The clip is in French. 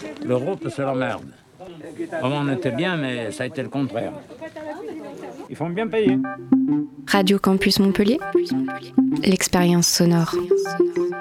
L'Europe, c'est la merde. Avant, on était bien, mais ça a été le contraire. Ils font bien payer. Radio Campus Montpellier, l'expérience sonore.